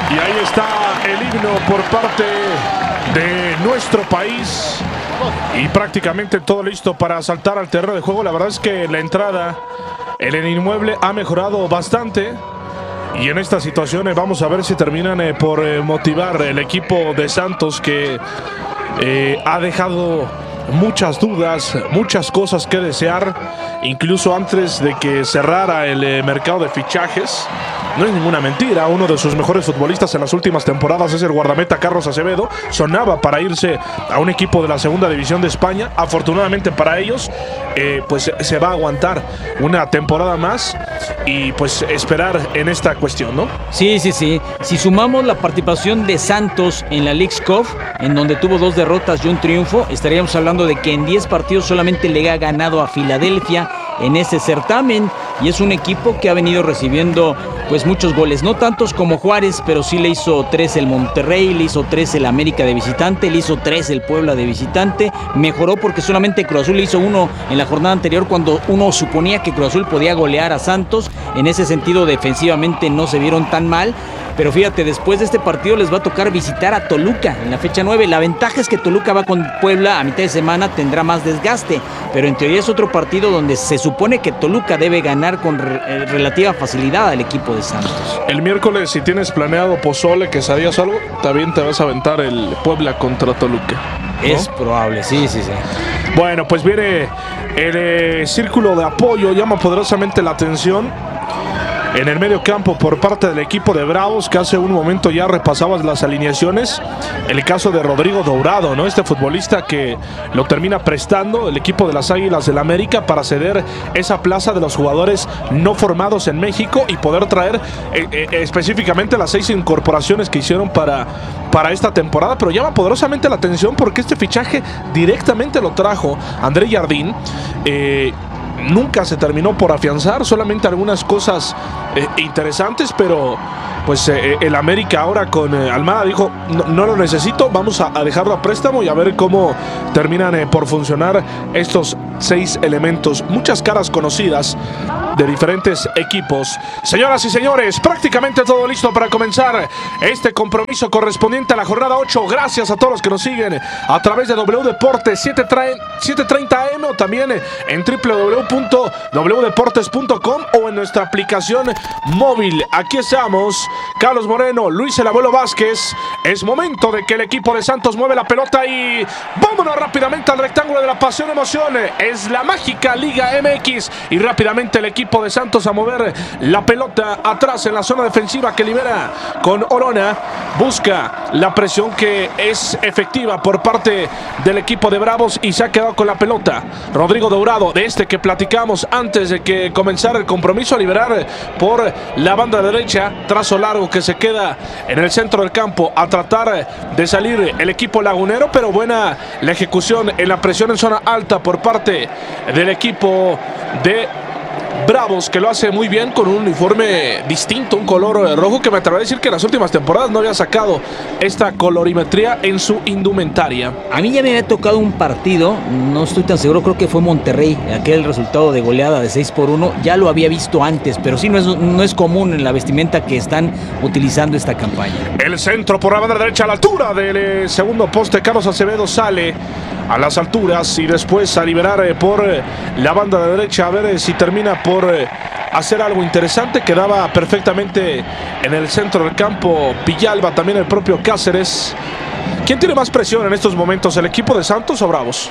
Y ahí está el himno por parte de nuestro país. Y prácticamente todo listo para saltar al terreno de juego. La verdad es que la entrada en el inmueble ha mejorado bastante. Y en estas situaciones vamos a ver si terminan por motivar el equipo de Santos, que ha dejado muchas dudas, muchas cosas que desear, incluso antes de que cerrara el mercado de fichajes. No es ninguna mentira, uno de sus mejores futbolistas en las últimas temporadas es el guardameta Carlos Acevedo. Sonaba para irse a un equipo de la segunda división de España. Afortunadamente para ellos, pues se va a aguantar una temporada más y pues esperar en esta cuestión, ¿no? Sí. Si sumamos la participación de Santos en la Leagues Cup, en donde tuvo 2 derrotas y un triunfo, estaríamos hablando de que en 10 partidos solamente le ha ganado a Filadelfia en ese certamen, y es un equipo que ha venido recibiendo pues muchos goles, no tantos como Juárez, pero sí le hizo 3 el Monterrey, le hizo 3 el América de visitante, le hizo 3 el Puebla de visitante. Mejoró porque solamente Cruz Azul le hizo 1 en la jornada anterior, cuando uno suponía que Cruz Azul podía golear a Santos. En ese sentido, defensivamente no se vieron tan mal. Pero fíjate, después de este partido les va a tocar visitar a Toluca en la fecha 9. La ventaja es que Toluca va con Puebla a mitad de semana, tendrá más desgaste, pero en teoría es otro partido donde se supone que Toluca debe ganar con relativa facilidad al equipo de Santos. El miércoles, si tienes planeado pozole, quesadillas o algo, también te vas a aventar el Puebla contra Toluca, ¿no? Es probable, sí. Bueno, pues viene el círculo de apoyo, llama poderosamente la atención en el medio campo por parte del equipo de Bravos, que hace un momento ya repasabas las alineaciones. El caso de Rodrigo Dourado, ¿no? Este futbolista que lo termina prestando el equipo de las Águilas del América para ceder esa plaza de los jugadores no formados en México y poder traer específicamente las 6 incorporaciones que hicieron para esta temporada. Pero llama poderosamente la atención porque este fichaje directamente lo trajo André Jardín. Nunca se terminó por afianzar, solamente algunas cosas interesantes, pero pues el América ahora con Almada dijo, no lo necesito, vamos a dejarlo a préstamo y a ver cómo terminan por funcionar estos 6 elementos. Muchas caras conocidas de diferentes equipos. Señoras y señores, prácticamente todo listo para comenzar este compromiso correspondiente a la jornada 8. Gracias a todos los que nos siguen a través de W Deportes 730 AM o también en www.wdeportes.com o en nuestra aplicación móvil. Aquí estamos, Carlos Moreno, Luis el Abuelo Vázquez. Es momento de que el equipo de Santos mueve la pelota y vámonos rápidamente al rectángulo de la pasión emoción. Es la mágica Liga MX y rápidamente el equipo de Santos a mover la pelota atrás en la zona defensiva que libera con Orona. Busca la presión que es efectiva por parte del equipo de Bravos y se ha quedado con la pelota Rodrigo Dourado, de este que platicamos antes de que comenzara el compromiso, a liberar por la banda derecha. Trazo largo que se queda en el centro del campo a tratar de salir el equipo lagunero, pero buena la ejecución en la presión en zona alta por parte del equipo de Bravos, que lo hace muy bien con un uniforme distinto, un color rojo que me atrevo a decir que en las últimas temporadas no había sacado esta colorimetría en su indumentaria. A mí ya me había tocado un partido, no estoy tan seguro, creo que fue Monterrey, aquel resultado de goleada de 6-1, ya lo había visto antes, pero sí no es común en la vestimenta que están utilizando esta campaña. El centro por la banda derecha a la altura del segundo poste, Carlos Acevedo sale a las alturas y después a liberar por la banda derecha, a ver si termina por hacer algo interesante. Quedaba perfectamente en el centro del campo Villalba, también el propio Cáceres. ¿Quién tiene más presión en estos momentos, el equipo de Santos o Bravos?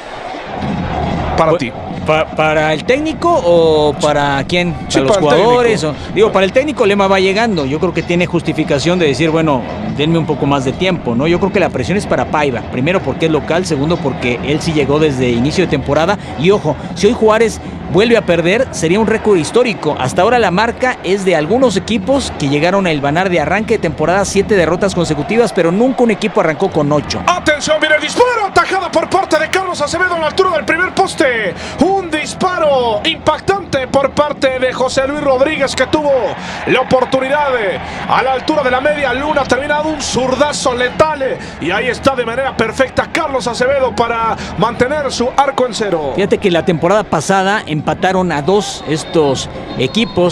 Para ti. ¿Para el técnico o para quién? ¿Para Sí, los para el jugadores? Para el técnico Lema va llegando. Yo creo que tiene justificación de decir, bueno, denme un poco más de tiempo, ¿no? Yo creo que la presión es para Paiva. Primero porque es local, segundo porque él sí llegó desde inicio de temporada. Y ojo, si hoy Juárez vuelve a perder, sería un récord histórico. Hasta ahora la marca es de algunos equipos que llegaron a hilvanar de arranque de temporada 7 derrotas consecutivas, pero nunca un equipo arrancó con 8. Atención, viene el disparo, atajada por parte de Carlos Acevedo a la altura del primer poste. Un disparo impactante por parte de José Luis Rodríguez, que tuvo la oportunidad a la altura de la media luna, ha terminado un zurdazo letal y ahí está de manera perfecta Carlos Acevedo para mantener su arco en cero. Fíjate que la temporada pasada empataron a 2 estos equipos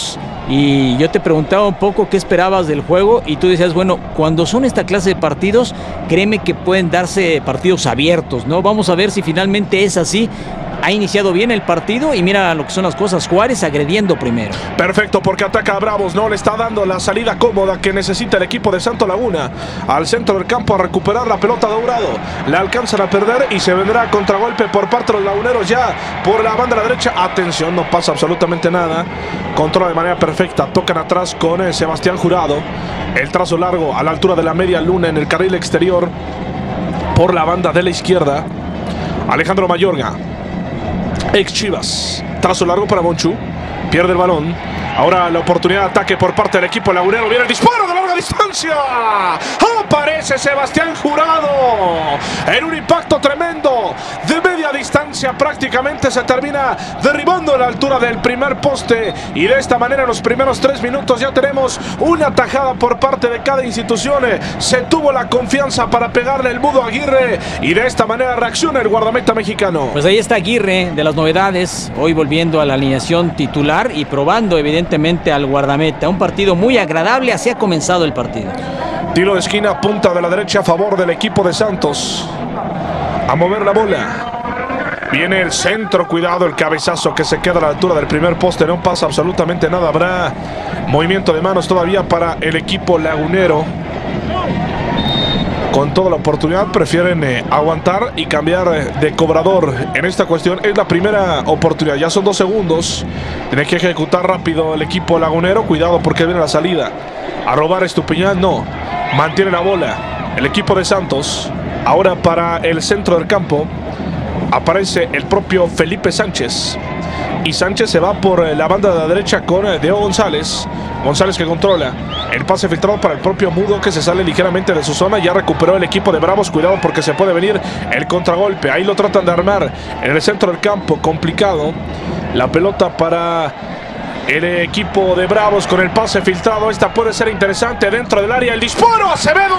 Y yo te preguntaba un poco qué esperabas del juego y tú decías, bueno, cuando son esta clase de partidos, créeme que pueden darse partidos abiertos, ¿no? Vamos a ver si finalmente es así. Ha iniciado bien el partido y mira lo que son las cosas. Juárez agrediendo primero. Perfecto, porque ataca a Bravos, no le está dando la salida cómoda que necesita el equipo de Santos Laguna. Al centro del campo a recuperar la pelota Dourado. La alcanzan a perder y se vendrá contragolpe por parte de los laguneros ya por la banda de la derecha. Atención, no pasa absolutamente nada. Controla de manera perfecta. Tocan atrás con Sebastián Jurado. El trazo largo a la altura de la media luna en el carril exterior por la banda de la izquierda. Alejandro Mayorga, ex Chivas. Trazo largo para Monchu. Pierde el balón. Ahora la oportunidad de ataque por parte del equipo lagunero. Viene el disparo de larga distancia. Aparece Sebastián Jurado en un impacto tremendo de media distancia. Prácticamente se termina derribando a la altura del primer poste. Y de esta manera en los primeros 3 minutos ya tenemos una tajada por parte de cada institución. Se tuvo la confianza para pegarle el Mudo Aguirre. Y de esta manera reacciona el guardameta mexicano. Pues ahí está Aguirre, de las novedades. Hoy volviendo a la alineación titular y probando evidentemente al guardameta. Un partido muy agradable, así ha comenzado el partido. Tiro de esquina, punta de la derecha a favor del equipo de Santos. A mover la bola. Viene el centro, cuidado, el cabezazo que se queda a la altura del primer poste. No pasa absolutamente nada. Habrá movimiento de manos todavía para el equipo lagunero. Con toda la oportunidad prefieren aguantar y cambiar de cobrador. En esta cuestión es la primera oportunidad. Ya son 2 segundos. Tiene que ejecutar rápido el equipo lagunero. Cuidado porque viene la salida. A robar Estupiñán, no. Mantiene la bola el equipo de Santos. Ahora para el centro del campo aparece el propio Felipe Sánchez. Y Sánchez se va por la banda de la derecha con Diego González. González que controla el pase filtrado para el propio Mudo, que se sale ligeramente de su zona. Ya recuperó el equipo de Bravos. Cuidado porque se puede venir el contragolpe. Ahí lo tratan de armar en el centro del campo. Complicado. La pelota para el equipo de Bravos con el pase filtrado. Esta puede ser interesante dentro del área. El disparo. Acevedo.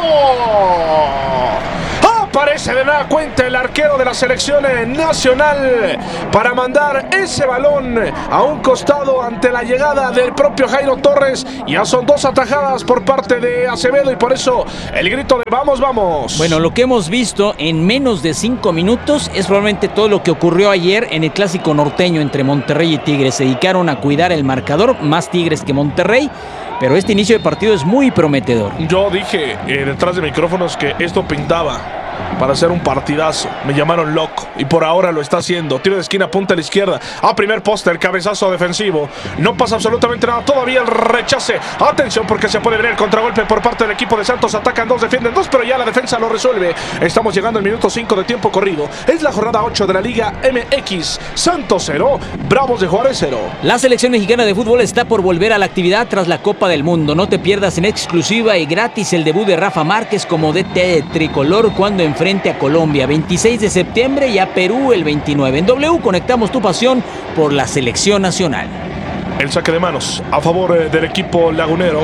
Aparece de nueva cuenta el arquero de la selección nacional para mandar ese balón a un costado ante la llegada del propio Jairo Torres. Ya son 2 atajadas por parte de Acevedo y por eso el grito de vamos, vamos. Bueno, lo que hemos visto en menos de 5 minutos es probablemente todo lo que ocurrió ayer en el clásico norteño entre Monterrey y Tigres. Se dedicaron a cuidar el marcador, más Tigres que Monterrey. Pero este inicio de partido es muy prometedor. Yo dije detrás de micrófonos que esto pintaba para hacer un partidazo. Me llamaron loco y por ahora lo está haciendo. Tiro de esquina, punta a la izquierda. A primer poste, el cabezazo defensivo. No pasa absolutamente nada. Todavía el rechace. Atención porque se puede venir el contragolpe por parte del equipo de Santos. Atacan 2, defienden 2, pero ya la defensa lo resuelve. Estamos llegando al minuto 5 de tiempo corrido. Es la jornada 8 de la Liga MX. Santos 0, Bravos de Juárez 0. La selección mexicana de fútbol está por volver a la actividad tras la Copa del Mundo. No te pierdas en exclusiva y gratis el debut de Rafa Márquez como DT tricolor cuando enfrente a Colombia 26 de septiembre y a Perú el 29. En W conectamos tu pasión por la selección nacional. El saque de manos a favor del equipo lagunero.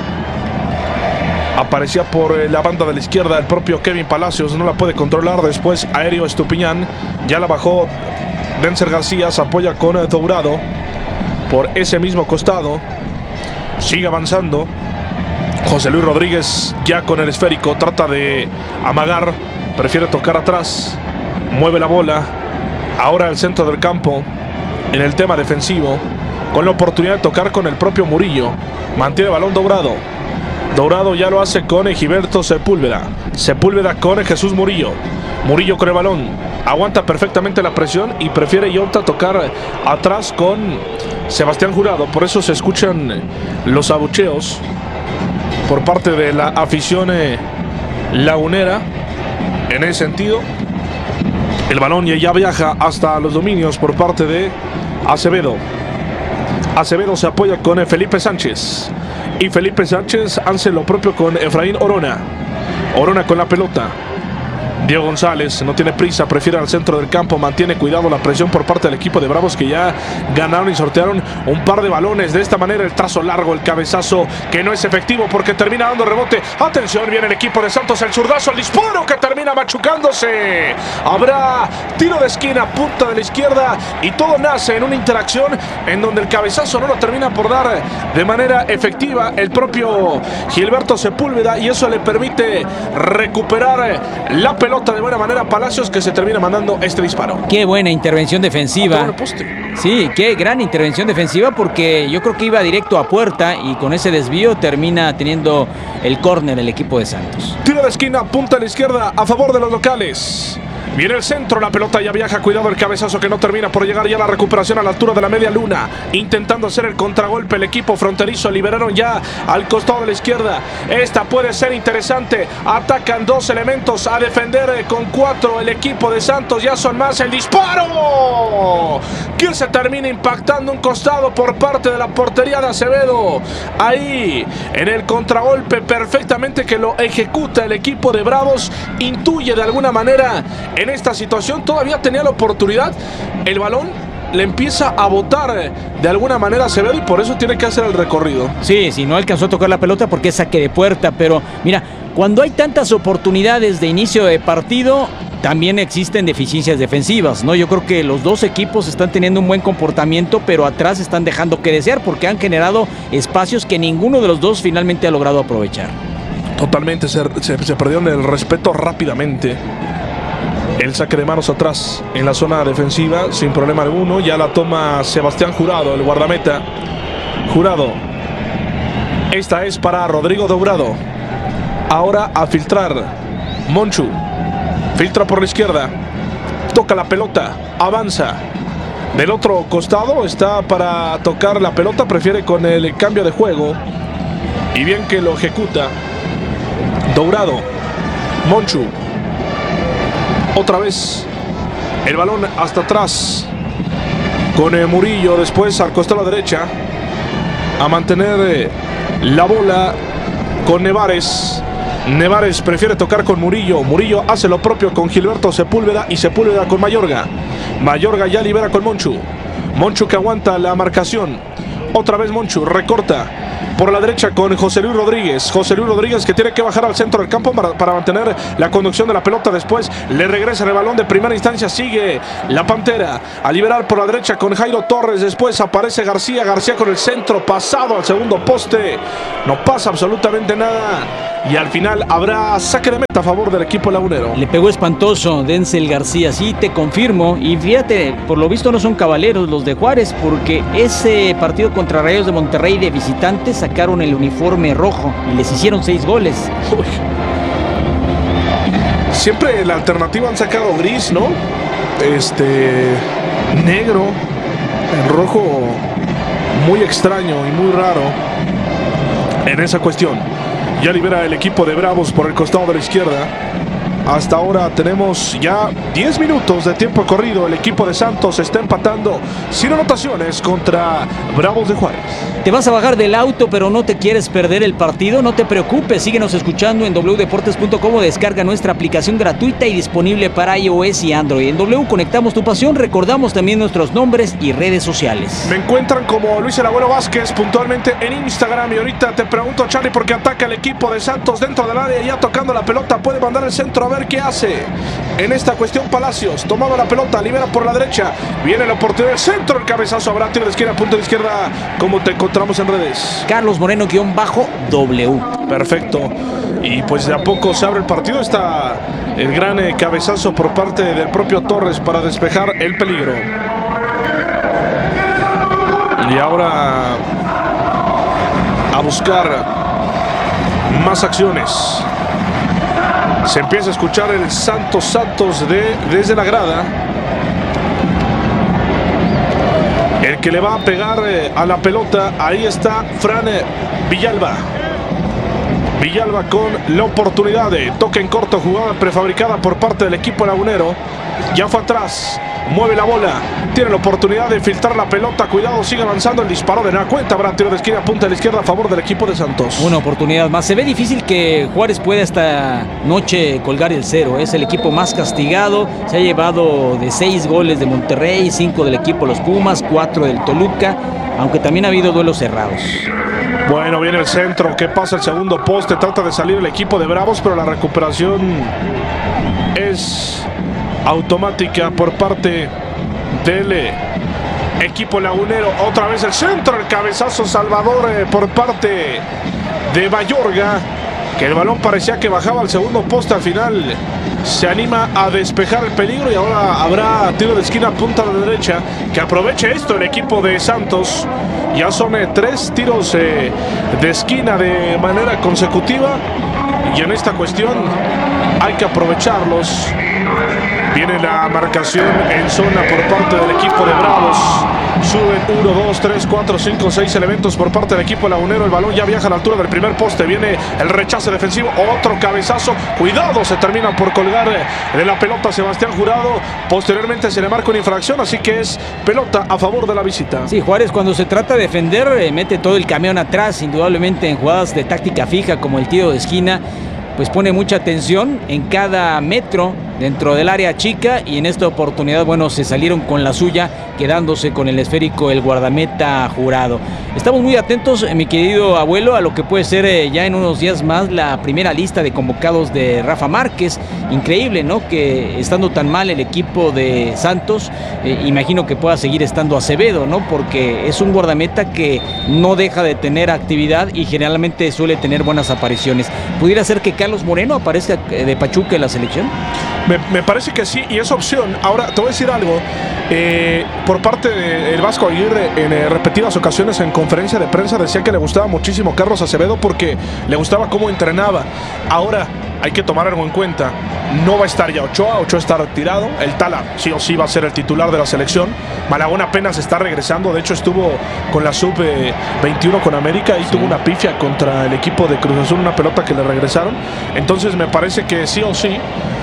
Aparecía por la banda de la izquierda el propio Kevin Palacios. No la puede controlar. Después aéreo Estupiñán. Ya la bajó Denzer García. Se apoya con Dourado por ese mismo costado. Sigue avanzando José Luis Rodríguez ya con el esférico. Trata de amagar. Prefiere tocar atrás. Mueve la bola. Ahora el centro del campo. En el tema defensivo. Con la oportunidad de tocar con el propio Murillo. Mantiene el balón Dourado. Dourado ya lo hace con Gilberto Sepúlveda. Sepúlveda con Jesús Murillo. Murillo con el balón. Aguanta perfectamente la presión y prefiere y opta a tocar atrás con Sebastián Jurado. Por eso se escuchan los abucheos por parte de la afición lagunera. En ese sentido, el balón ya viaja hasta los dominios por parte de Acevedo. Acevedo se apoya con Felipe Sánchez. Y Felipe Sánchez hace lo propio con Efraín Orona. Orona con la pelota. Diego González no tiene prisa, prefiere al centro del campo, mantiene cuidado la presión por parte del equipo de Bravos, que ya ganaron y sortearon un par de balones. De esta manera el trazo largo, el cabezazo que no es efectivo porque termina dando rebote. Atención, viene el equipo de Santos, el zurdazo, el disparo que termina machucándose. Habrá tiro de esquina, punta de la izquierda, y todo nace en una interacción en donde el cabezazo no lo termina por dar de manera efectiva el propio Gilberto Sepúlveda, y eso le permite recuperar la pelota de buena manera a Palacios, que se termina mandando este disparo. Qué buena intervención defensiva. Sí, qué gran intervención defensiva, porque yo creo que iba directo a puerta y con ese desvío termina teniendo el córner el equipo de Santos. Tiro de esquina, punta a la izquierda a favor de los locales. Viene el centro, la pelota ya viaja, cuidado el cabezazo que no termina por llegar ya a la recuperación a la altura de la media luna, intentando hacer el contragolpe el equipo fronterizo, liberaron ya al costado de la izquierda. Esta puede ser interesante, atacan dos elementos a defender con 4 el equipo de Santos, ya son más, el disparo que se termina impactando un costado por parte de la portería de Acevedo, ahí en el contragolpe perfectamente que lo ejecuta el equipo de Bravos, intuye de alguna manera en esta situación, todavía tenía la oportunidad, el balón le empieza a botar de alguna manera a Acevedo y por eso tiene que hacer el recorrido. Sí, no alcanzó a tocar la pelota porque es saque de puerta, pero mira, cuando hay tantas oportunidades de inicio de partido, también existen deficiencias defensivas, ¿no? Yo creo que los dos equipos están teniendo un buen comportamiento, pero atrás están dejando que desear porque han generado espacios que ninguno de los dos finalmente ha logrado aprovechar. Totalmente, se perdieron el respeto rápidamente. El saque de manos atrás en la zona defensiva sin problema alguno. Ya la toma Sebastián Jurado, el guardameta. Jurado. Esta es para Rodrigo Dourado. Ahora a filtrar. Monchu. Filtra por la izquierda. Toca la pelota. Avanza. Del otro costado está para tocar la pelota. Prefiere con el cambio de juego. Y bien que lo ejecuta. Dourado. Monchu. Otra vez el balón hasta atrás con Murillo, después al costado a la derecha a mantener la bola con Nevares. Nevares prefiere tocar con Murillo. Murillo hace lo propio con Gilberto Sepúlveda y Sepúlveda con Mayorga. Mayorga ya libera con Monchu. Monchu que aguanta la marcación. Otra vez Monchu recorta por la derecha con José Luis Rodríguez. José Luis Rodríguez que tiene que bajar al centro del campo para mantener la conducción de la pelota. Después le regresa el balón de primera instancia. Sigue la Pantera a liberar por la derecha con Jairo Torres. Después aparece García. García con el centro pasado al segundo poste. No pasa absolutamente nada. Y al final habrá saque de meta a favor del equipo lagunero. Le pegó espantoso Denzel García, sí, te confirmo. Y fíjate, por lo visto no son caballeros los de Juárez, porque ese partido contra Rayados de Monterrey de visitantes sacaron el uniforme rojo y les hicieron 6 goles. Uy. Siempre la alternativa han sacado gris, ¿no? Negro, el rojo muy extraño y muy raro en esa cuestión. Ya libera el equipo de Bravos por el costado de la izquierda. Hasta ahora tenemos ya 10 minutos de tiempo corrido. El equipo de Santos está empatando sin anotaciones contra Bravos de Juárez. Te vas a bajar del auto, pero no te quieres perder el partido. No te preocupes, síguenos escuchando en wdeportes.com o descarga nuestra aplicación gratuita y disponible para iOS y Android. En W conectamos tu pasión, recordamos también nuestros nombres y redes sociales. Me encuentran como Luis el Abuelo Vázquez puntualmente en Instagram. Y ahorita te pregunto, Charlie, porque ataca el equipo de Santos dentro del área, ya tocando la pelota, puede mandar el centro a ver qué hace. En esta cuestión Palacios, tomaba la pelota, libera por la derecha, viene la oportunidad del centro, el cabezazo, habrá tiro de esquina, punto de izquierda. ¿Cómo te encontramos en redes? Carlos Moreno_W. Perfecto. Y pues de a poco se abre el partido. Está el gran cabezazo por parte del propio Torres para despejar el peligro. Y ahora a buscar más acciones. Se empieza a escuchar el Santos desde la grada. El que le va a pegar a la pelota, ahí está Fran Villalba. Villalba con la oportunidad de toque en corto, jugada prefabricada por parte del equipo lagunero. Ya fue atrás mueve la bola, tiene la oportunidad de filtrar la pelota, cuidado, sigue avanzando el disparo de la cuenta, habrá tiro de esquina, punta de la izquierda a favor del equipo de Santos. Una oportunidad más. Se ve difícil que Juárez pueda esta noche colgar el cero. Es el equipo más castigado. Se ha llevado de 6 goles de Monterrey, 5 del equipo Los Pumas, 4 del Toluca, aunque también ha habido duelos cerrados. Bueno, viene el centro, que pasa el segundo poste, trata de salir el equipo de Bravos, pero la recuperación es automática por parte del equipo lagunero. Otra vez el centro, el cabezazo salvador por parte de Mayorga, que el balón parecía que bajaba al segundo poste, al final se anima a despejar el peligro y ahora habrá tiro de esquina punta de derecha, que aproveche esto el equipo de Santos. Ya son 3 tiros de esquina de manera consecutiva y en esta cuestión hay que aprovecharlos. Viene la marcación en zona por parte del equipo de Bravos. Suben 1, 2, 3, 4, 5, 6 elementos por parte del equipo lagunero. El balón ya viaja a la altura del primer poste. Viene el rechace defensivo. Otro cabezazo. Cuidado, se termina por colgar de la pelota Sebastián Jurado. Posteriormente se le marca una infracción, así que es pelota a favor de la visita. Sí, Juárez cuando se trata de defender mete todo el camión atrás, indudablemente en jugadas de táctica fija como el tiro de esquina. Pues pone mucha atención en cada metro dentro del área chica y en esta oportunidad, bueno, se salieron con la suya, quedándose con el esférico el guardameta Jurado. Estamos muy atentos, mi querido abuelo, a lo que puede ser ya en unos días más la primera lista de convocados de Rafa Márquez. Increíble, ¿no? Que estando tan mal el equipo de Santos, imagino que pueda seguir estando Acevedo, ¿no? Porque es un guardameta que no deja de tener actividad y generalmente suele tener buenas apariciones. ¿Pudiera ser que Carlos Moreno aparezca de Pachuca en la selección? Me parece que sí, y es opción. Ahora, te voy a decir algo. Por parte del Vasco Aguirre, en repetidas ocasiones en conferencia de prensa decía que le gustaba muchísimo Carlos Acevedo porque le gustaba cómo entrenaba. Ahora, hay que tomar algo en cuenta. No va a estar ya Ochoa está retirado. El Tala sí o sí va a ser el titular de la selección. Malagón apenas está regresando. De hecho, estuvo con la sub-21 con América y sí, tuvo una pifia contra el equipo de Cruz Azul, una pelota que le regresaron. Entonces me parece que sí o sí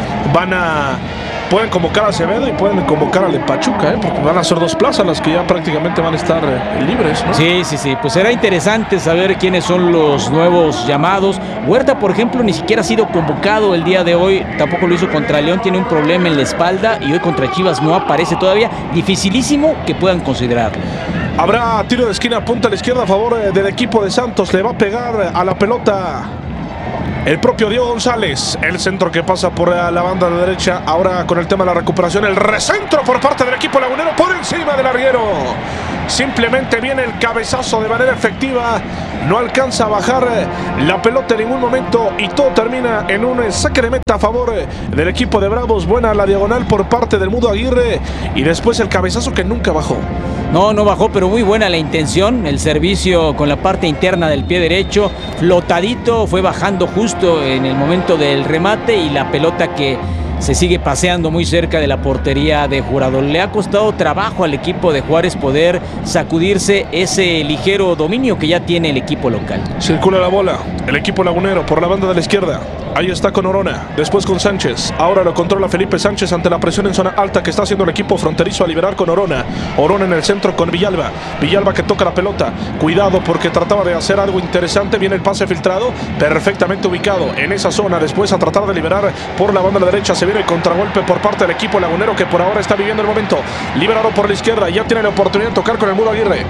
pueden convocar a Acevedo y pueden convocar al de Pachuca, porque van a ser 2 plazas las que ya prácticamente van a estar libres, ¿no? Sí, pues será interesante saber quiénes son los nuevos llamados. Huerta, por ejemplo, ni siquiera ha sido convocado el día de hoy, tampoco lo hizo contra León, tiene un problema en la espalda y hoy contra Chivas no aparece todavía. Dificilísimo que puedan considerarlo. Habrá tiro de esquina, punta a la izquierda a favor del equipo de Santos. Le va a pegar a la pelota el propio Diego González. El centro que pasa por la banda de derecha. Ahora con el tema de la recuperación, el recentro por parte del equipo lagunero por encima del larguero. Simplemente viene el cabezazo de manera efectiva. No alcanza a bajar la pelota en ningún momento y todo termina en un saque de meta a favor del equipo de Bravos. Buena la diagonal por parte del Mudo Aguirre y después el cabezazo que nunca bajó. No bajó, pero muy buena la intención. El servicio con la parte interna del pie derecho, flotadito, fue bajando justo en el momento del remate y la pelota que se sigue paseando muy cerca de la portería de Jurado. Le ha costado trabajo al equipo de Juárez poder sacudirse ese ligero dominio que ya tiene el equipo local. Circula la bola, el equipo lagunero por la banda de la izquierda. Ahí está con Orona, después con Sánchez. Ahora lo controla Felipe Sánchez ante la presión en zona alta que está haciendo el equipo fronterizo a liberar con Orona. Orona en el centro con Villalba. Villalba que toca la pelota. Cuidado porque trataba de hacer algo interesante. Viene el pase filtrado, perfectamente ubicado en esa zona. Después a tratar de liberar por la banda de la derecha. Se viene el contragolpe por parte del equipo lagunero que por ahora está viviendo el momento. Liberado por la izquierda. Ya tiene la oportunidad de tocar con el Mudo Aguirre.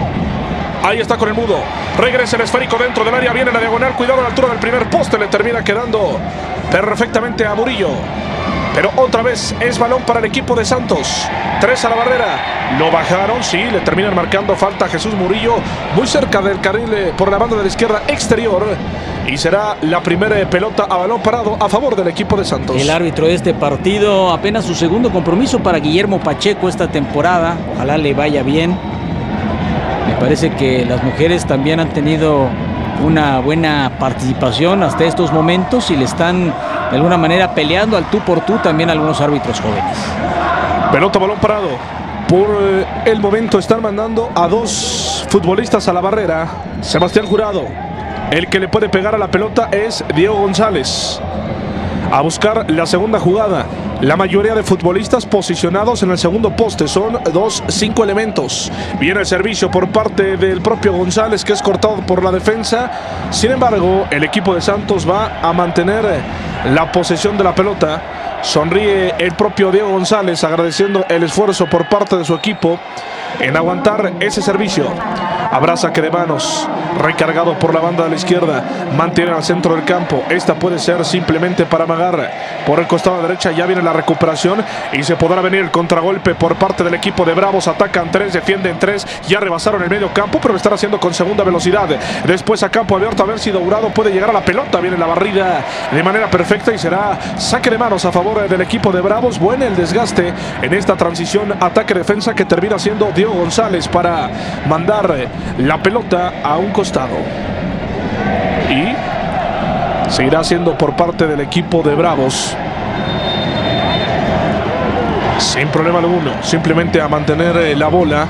Ahí está con el Mudo. Regresa el esférico dentro del área. Viene la diagonal. Cuidado a la altura del primer poste. Le termina quedando perfectamente a Murillo. Pero otra vez es balón para el equipo de Santos. 3 a la barrera. Lo bajaron. Sí, le terminan marcando falta a Jesús Murillo. Muy cerca del carril por la banda de la izquierda exterior. Y será la primera pelota a balón parado a favor del equipo de Santos. El árbitro de este partido, apenas su segundo compromiso para Guillermo Pacheco esta temporada. Ojalá le vaya bien. Me parece que las mujeres también han tenido una buena participación hasta estos momentos y le están de alguna manera peleando al tú por tú también a algunos árbitros jóvenes. Pelota, balón parado. Por el momento están mandando a 2 futbolistas a la barrera. Sebastián Jurado. El que le puede pegar a la pelota es Diego González. A buscar la segunda jugada. la mayoría de futbolistas posicionados en el segundo poste. Son 5 elementos. Viene el servicio por parte del propio González, que es cortado por la defensa. Sin embargo, el equipo de Santos va a mantener la posesión de la pelota. Sonríe el propio Diego González, agradeciendo el esfuerzo por parte de su equipo en aguantar ese servicio. Habrá saque de manos, recargado por la banda de la izquierda, mantiene al centro del campo. Esta puede ser simplemente para amagar. Por el costado derecha ya viene la recuperación y se podrá venir el contragolpe por parte del equipo de Bravos. Atacan 3, defienden 3, ya rebasaron el medio campo, pero lo están haciendo con segunda velocidad. Después a campo abierto, a ver si Dourado puede llegar a la pelota. Viene la barrida de manera perfecta y será saque de manos a favor del equipo de Bravos. Bueno el desgaste en esta transición ataque-defensa que termina siendo Diego González para mandar la pelota a un costado. Y seguirá siendo por parte del equipo de Bravos. Sin problema alguno, simplemente a mantener la bola.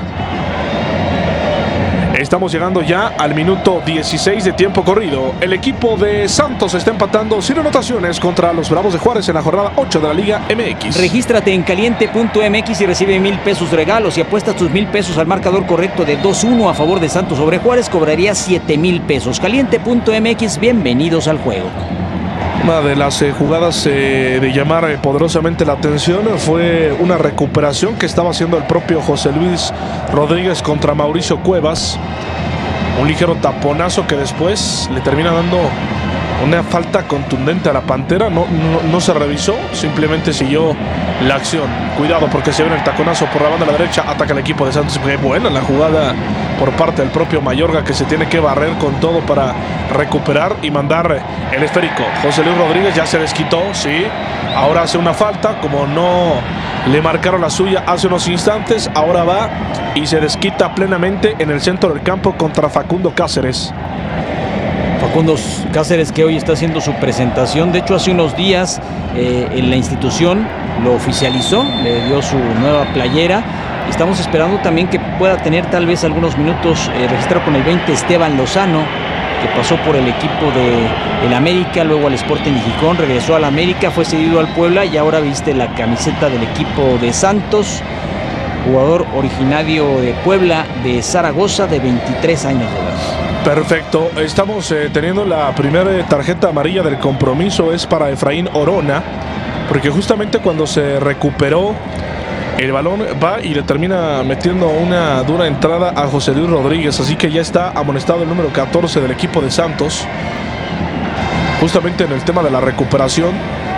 Estamos llegando ya al minuto 16 de tiempo corrido. El equipo de Santos está empatando sin anotaciones contra los Bravos de Juárez en la jornada 8 de la Liga MX. Regístrate en caliente.mx y recibe 1,000 pesos regalos. Si apuestas tus 1,000 pesos al marcador correcto de 2-1 a favor de Santos sobre Juárez, cobrarías 7,000 pesos. Caliente.mx, bienvenidos al juego. Una de las jugadas de llamar poderosamente la atención fue una recuperación que estaba haciendo el propio José Luis Rodríguez contra Mauricio Cuevas. Un ligero taponazo que después le termina dando una falta contundente a la Pantera. No se revisó, simplemente siguió la acción. Cuidado porque se viene el taconazo por la banda de la derecha. Ataca el equipo de Santos. Qué buena la jugada por parte del propio Mayorga, que se tiene que barrer con todo para recuperar y mandar el esférico. José Luis Rodríguez ya se desquitó, sí. Ahora hace una falta, como no le marcaron la suya hace unos instantes. Ahora va y se desquita plenamente en el centro del campo contra Facundo Cáceres. Facundo Cáceres, que hoy está haciendo su presentación. De hecho, hace unos días en la institución lo oficializó, le dio su nueva playera. Estamos esperando también que pueda tener tal vez algunos minutos registrado con el 20 Esteban Lozano, que pasó por el equipo del América, luego al Sporting de Gijón, regresó al América, fue cedido al Puebla y ahora viste la camiseta del equipo de Santos. Jugador originario de Puebla, de Zaragoza, de 23 años de edad. Perfecto, estamos teniendo la primera tarjeta amarilla del compromiso, es para Efraín Orona, porque justamente cuando se recuperó el balón va y le termina metiendo una dura entrada a José Luis Rodríguez, así que ya está amonestado el número 14 del equipo de Santos, justamente en el tema de la recuperación.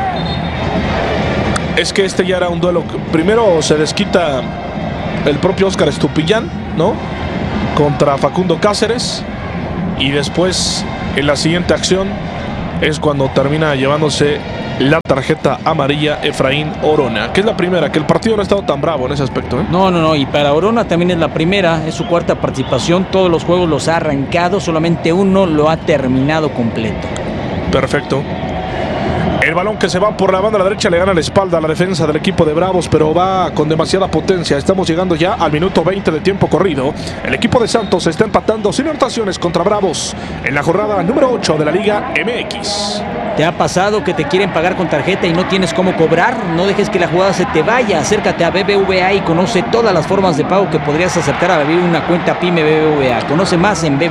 Es que este ya era un duelo, primero se desquita el propio Óscar Estupiñán, ¿no?, contra Facundo Cáceres, y después en la siguiente acción es cuando termina llevándose la tarjeta amarilla Efraín Orona, que es la primera, que el partido no ha estado tan bravo en ese aspecto, ¿eh? No, y para Orona también es la primera, es su cuarta participación, todos los juegos los ha arrancado, solamente uno lo ha terminado completo. Perfecto. El balón que se va por la banda a la derecha le gana la espalda a la defensa del equipo de Bravos, pero va con demasiada potencia. Estamos llegando ya al minuto 20 de tiempo corrido. El equipo de Santos está empatando sin anotaciones contra Bravos en la jornada número 8 de la Liga MX. ¿Te ha pasado que te quieren pagar con tarjeta y no tienes cómo cobrar? No dejes que la jugada se te vaya. Acércate a BBVA y conoce todas las formas de pago que podrías aceptar al abrir una cuenta PYME BBVA. Conoce más en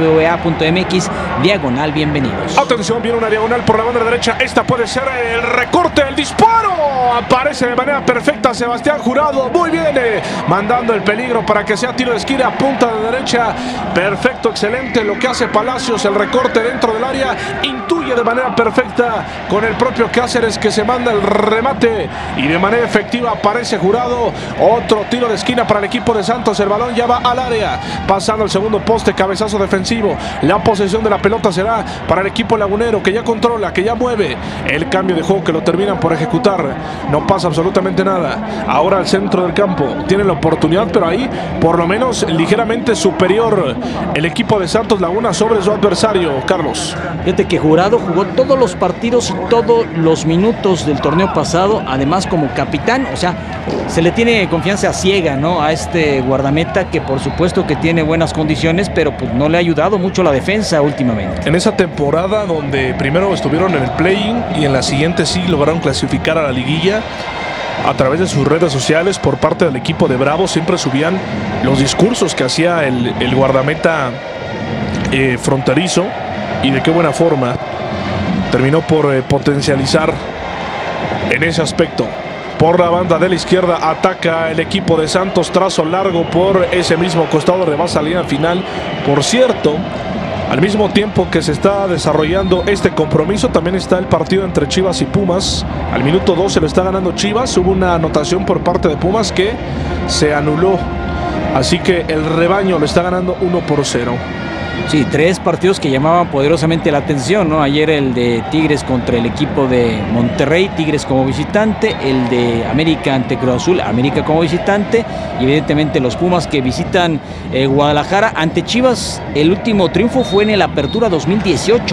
bbva.mx/bienvenidos. Atención, viene una diagonal por la banda derecha. Esta puede ser el recorte, el disparo. Aparece de manera perfecta Sebastián Jurado. Muy bien, mandando el peligro para que sea tiro de esquina, punta de derecha. Perfecto, excelente lo que hace Palacios. El recorte dentro del área. Intuye de manera perfecta con el propio Cáceres, que se manda el remate y de manera efectiva aparece Jurado. Otro tiro de esquina para el equipo de Santos. El balón ya va al área, pasando el segundo poste, cabezazo defensivo. La posesión de la pelota será para el equipo lagunero, que ya controla, que ya mueve. El cambio de juego que lo terminan por ejecutar. No pasa absolutamente nada. Ahora al centro del campo tiene la oportunidad, pero ahí por lo menos ligeramente superior el equipo de Santos Laguna sobre su adversario. Carlos, fíjate que Jurado jugó todos los partidos y todos los minutos del torneo pasado, además como capitán. O sea, se le tiene confianza ciega, ¿no?, a este guardameta, que por supuesto que tiene buenas condiciones, pero pues no le ha ayudado mucho la defensa últimamente. En esa temporada donde primero estuvieron en el play-in y en la siguiente sí lograron clasificar a la liguilla, a través de sus redes sociales por parte del equipo de Bravos siempre subían los discursos que hacía el guardameta fronterizo, y de qué buena forma terminó por potencializar en ese aspecto. Por la banda de la izquierda ataca el equipo de Santos, trazo largo por ese mismo costado, rebasa la línea final. Por cierto, al mismo tiempo que se está desarrollando este compromiso, también está el partido entre Chivas y Pumas. Al minuto 12 lo está ganando Chivas. Hubo una anotación por parte de Pumas que se anuló, así que el rebaño lo está ganando 1-0. Sí, 3 partidos que llamaban poderosamente la atención, ¿no? Ayer el de Tigres contra el equipo de Monterrey, Tigres como visitante, el de América ante Cruz Azul, América como visitante, y evidentemente los Pumas que visitan Guadalajara ante Chivas. El último triunfo fue en el Apertura 2018.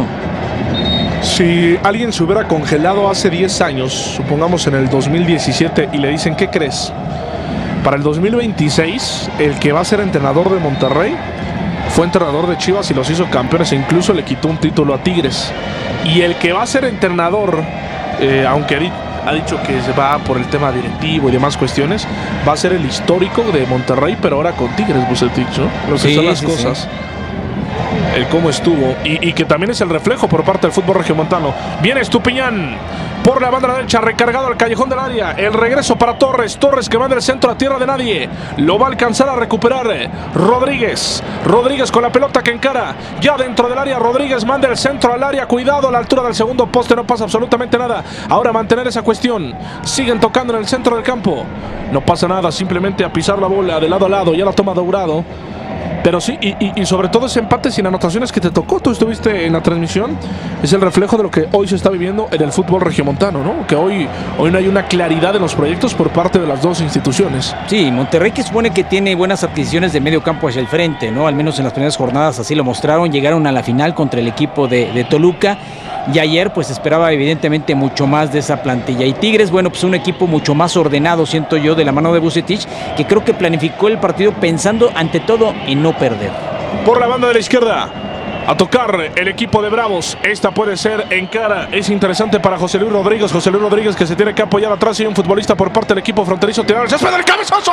Si alguien se hubiera congelado hace 10 años, supongamos en el 2017, y le dicen, ¿qué crees? Para el 2026, el que va a ser entrenador de Monterrey fue entrenador de Chivas y los hizo campeones, e incluso le quitó un título a Tigres. Y el que va a ser entrenador, aunque ha dicho que se va por el tema directivo y demás cuestiones, va a ser el histórico de Monterrey, pero ahora con Tigres, Bucetich, ¿no? Lo que son las cosas. Sí. El cómo estuvo, y que también es el reflejo por parte del fútbol regiomontano. Viene Estupiñán por la banda derecha, recargado al callejón del área. El regreso para Torres que manda el centro a tierra de nadie. Lo va a alcanzar a recuperar Rodríguez con la pelota que encara ya dentro del área. Rodríguez manda el centro al área, cuidado a la altura del segundo poste, no pasa absolutamente nada. Ahora mantener esa cuestión, siguen tocando en el centro del campo, no pasa nada, simplemente a pisar la bola de lado a lado. Ya la toma Dourado. Pero sí, y sobre todo ese empate sin anotaciones que te tocó, tú estuviste en la transmisión, es el reflejo de lo que hoy se está viviendo en el fútbol regiomontano, ¿no? Que hoy no hay una claridad en los proyectos por parte de las dos instituciones. Sí, Monterrey, que supone que tiene buenas adquisiciones de medio campo hacia el frente, ¿no? Al menos en las primeras jornadas así lo mostraron, llegaron a la final contra el equipo de Toluca. Y ayer pues esperaba evidentemente mucho más de esa plantilla. Y Tigres, bueno, pues un equipo mucho más ordenado, siento yo, de la mano de Bucetich, que creo que planificó el partido pensando ante todo en no perder. Por la banda de la izquierda, a tocar el equipo de Bravos. Esta puede ser en cara. Es interesante para José Luis Rodríguez. José Luis Rodríguez, que se tiene que apoyar atrás, y un futbolista por parte del equipo fronterizo. Tirar el césped del cabezazo.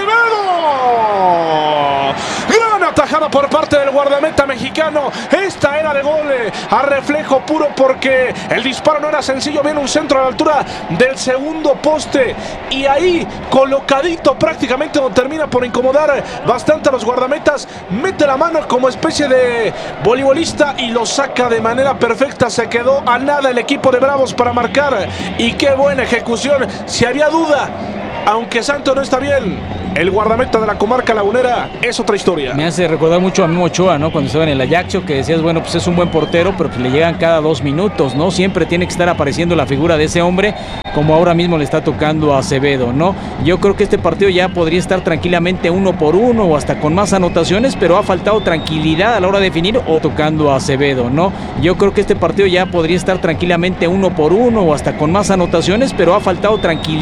¡Acevedo! Gran atajada por parte del guardameta mexicano. Esta era de gol a reflejo puro, porque el disparo no era sencillo. Viene un centro a la altura del segundo poste, y ahí colocadito prácticamente, donde termina por incomodar bastante a los guardametas. Mete la mano como especie de voleibolista y lo saca de manera perfecta. Se quedó a nada el equipo de Bravos para marcar, y qué buena ejecución. Si había duda, aunque Santos no está bien, el guardameta de la comarca lagunera es otra historia. Me hace recordar mucho a Memo Ochoa, ¿no? Cuando estaba en el Ajaxio, que decías, bueno, pues es un buen portero, pero pues le llegan cada 2 minutos, ¿no? Siempre tiene que estar apareciendo la figura de ese hombre, como ahora mismo le está tocando a Acevedo, ¿no? Yo creo que este partido ya podría estar tranquilamente 1-1 o hasta con más anotaciones, pero ha faltado tranquilidad a la hora de definir, o tocando a Acevedo, ¿no? Yo creo que este partido ya podría estar tranquilamente 1-1 o hasta con más anotaciones, pero ha faltado tranquilidad